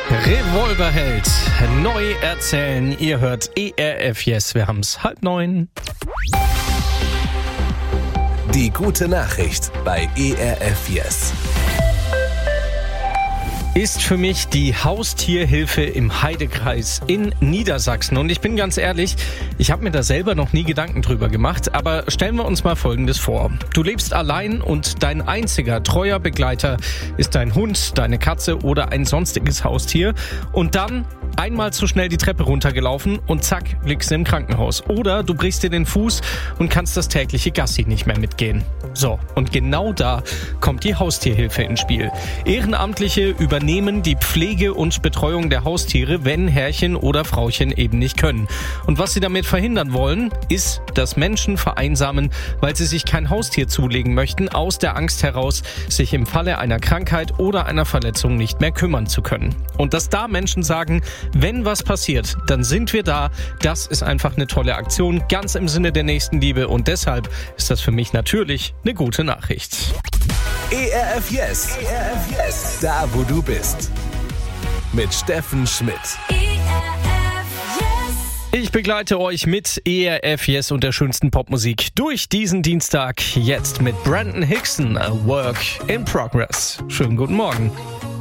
Revolverheld, neu erzählen. Ihr hört ERF Yes, wir haben's 8:30. Die gute Nachricht bei ERF Yes. Ist für mich die Haustierhilfe im Heidekreis in Niedersachsen. Und ich bin ganz ehrlich, ich habe mir da selber noch nie Gedanken drüber gemacht. Aber stellen wir uns mal Folgendes vor. Du lebst allein und dein einziger treuer Begleiter ist dein Hund, deine Katze oder ein sonstiges Haustier. Und dann einmal zu schnell die Treppe runtergelaufen und zack, liegst du im Krankenhaus. Oder du brichst dir den Fuß und kannst das tägliche Gassi nicht mehr mitgehen. So, und genau da kommt die Haustierhilfe ins Spiel. Ehrenamtliche übernehmen die Pflege und Betreuung der Haustiere, wenn Herrchen oder Frauchen eben nicht können. Und was sie damit verhindern wollen, ist, dass Menschen vereinsamen, weil sie sich kein Haustier zulegen möchten, aus der Angst heraus, sich im Falle einer Krankheit oder einer Verletzung nicht mehr kümmern zu können. Und dass da Menschen sagen, wenn was passiert, dann sind wir da, das ist einfach eine tolle Aktion, ganz im Sinne der Nächstenliebe, und deshalb ist das für mich natürlich eine gute Nachricht. ERF Yes. ERF Yes. Da, wo du bist. Mit Steffen Schmidt. Ich begleite euch mit ERF Yes und der schönsten Popmusik durch diesen Dienstag. Jetzt mit Brandon Hickson, A Work in Progress. Schönen guten Morgen.